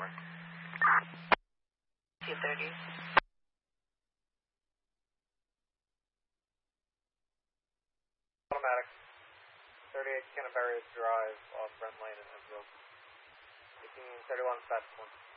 230. Automatic. 38 Canterbury Drive off Brent Lane in Hempfield. 1831 Stats 1.